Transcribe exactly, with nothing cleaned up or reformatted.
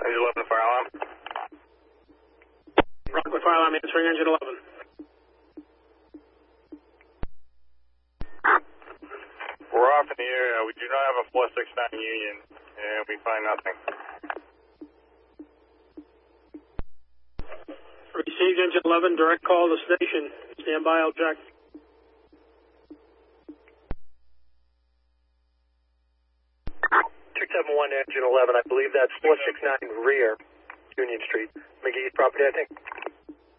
Engine eleven, fire alarm. Rockwood fire alarm answering engine eleven. We're off in the area. We do not have a four six nine Union, and we find nothing. Received engine eleven, direct call to station. Stand by, I'll check. two seven one engine eleven, I believe that's four six nine rear, Union Street. McGee's property, I think.